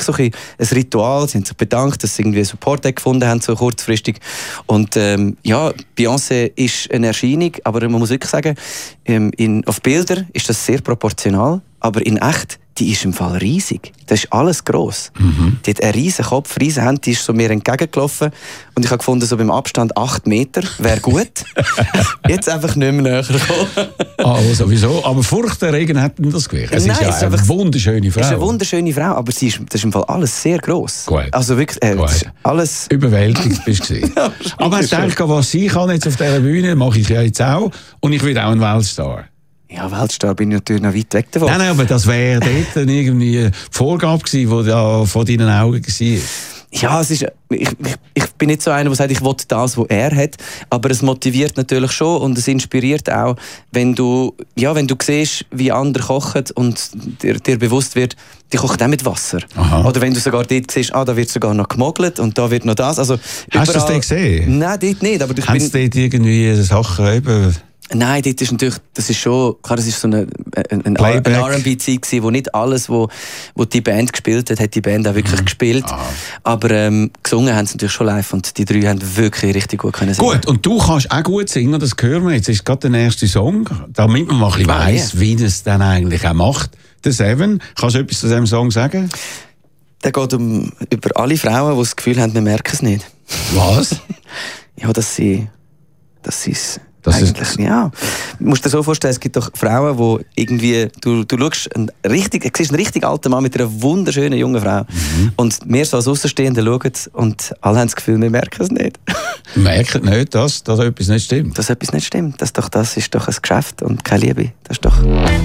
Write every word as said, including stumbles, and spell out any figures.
so ein, ein Ritual. Sie haben sich bedankt, dass sie irgendwie Support gefunden haben, so kurzfristig. Und ähm, ja, Beyoncé ist eine Erscheinung, aber man muss wirklich sagen, ähm, in, auf Bildern ist das sehr proportional, aber in echt, die ist im Fall riesig. Das ist alles gross. Mhm. Die hat einen riesen Kopf, riesen Hände, die ist so mir entgegengelaufen. Und ich habe gefunden, so beim Abstand acht Meter wäre gut. Jetzt einfach nicht mehr näher kommen. Ah, sowieso. Aber furchterregend hat das gewesen. Es Nein, ist ja es ist eine einfach, wunderschöne Frau. Es ist eine wunderschöne Frau, aber sie ist, das ist im Fall alles sehr gross. Gut. Also wirklich, äh, Gut. das ist alles... Überwältigt bist du. Ja, aber hast du gedacht, was ich kann jetzt auf dieser Bühne, mache ich ja jetzt auch. Und ich will auch ein Weltstar. Ja, Weltstar bin ich natürlich noch weit weg davon. Nein, nein, aber das wäre dort dann irgendwie die Vorgabe gewesen, die da vor deinen Augen war. Ja, es ist, ich, ich, ich bin nicht so einer, der sagt, ich will das, was er hat, aber es motiviert natürlich schon und es inspiriert auch, wenn du, ja, wenn du siehst, wie andere kochen und dir, dir bewusst wird, die kochen auch mit Wasser. Aha. Oder wenn du sogar dort siehst, ah, da wird sogar noch gemogelt und da wird noch das. Also, hast du das denn gesehen? Nein, dort nicht. Aber ich Haben sie dort irgendwie Sachen eben... Nein, dort ist natürlich, das ist schon, klar, das ist so eine, ein, ein R and B-Zeit gewesen, wo nicht alles, wo, wo die Band gespielt hat, hat die Band auch wirklich mhm. gespielt. Aha. Aber ähm, gesungen haben sie natürlich schon live und die drei haben wirklich richtig gut können singen. Gut, und du kannst auch gut singen, das hören wir jetzt. Das ist gerade der erste Song, damit man mal ein bisschen ah, weiss, yeah. wie es dann eigentlich auch macht. Der Seven, kannst du etwas zu diesem Song sagen? Der geht um, über alle Frauen, die das Gefühl haben, wir merken es nicht. Was? Ja, dass sie, dass sie es Das eigentlich, ist... ja. Du musst dir so vorstellen, es gibt doch Frauen, die irgendwie, du, du schaust einen richtig, du siehst einen richtig alten Mann mit einer wunderschönen jungen Frau. Mhm. Und wir so als Außenstehende schauen und alle haben das Gefühl, wir merken es nicht. Merken nicht, dass, dass etwas nicht stimmt? Dass etwas nicht stimmt. Das ist doch, das ist doch ein Geschäft und keine Liebe. Das ist doch...